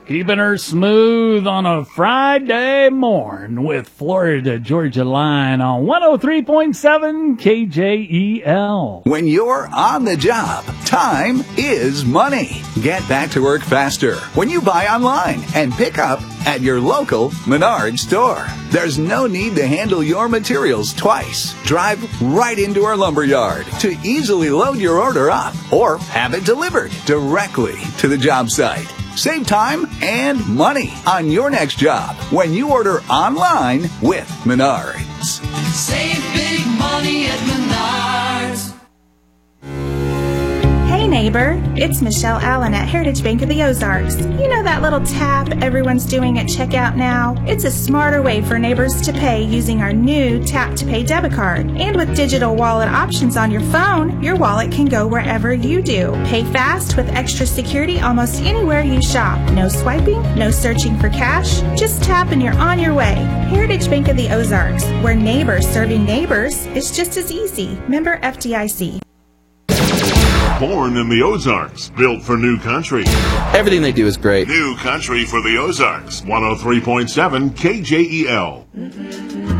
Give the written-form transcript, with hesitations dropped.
Keeping her smooth on a Friday morn with Florida Georgia Line on 103.7 KJEL. When you're on the job, time is money. Get back to work faster when you buy online and pick up at your local Menards store. There's no need to handle your materials twice. Drive right into our lumber yard to easily load your order up or have it delivered directly to the job site. Save time and money on your next job when you order online with Menards. Save big money at Menards. Hey neighbor, it's Michelle Allen at Heritage Bank of the Ozarks. You know that little tap everyone's doing at checkout now? It's a smarter way for neighbors to pay using our new Tap to Pay debit card. And with digital wallet options on your phone, your wallet can go wherever you do. Pay fast with extra security almost anywhere you shop. No swiping, no searching for cash. Just tap and you're on your way. Heritage Bank of the Ozarks, where neighbors serving neighbors is just as easy. Member FDIC. Born in the Ozarks, built for new country. Everything they do is great. New country for the Ozarks. 103.7 KJEL.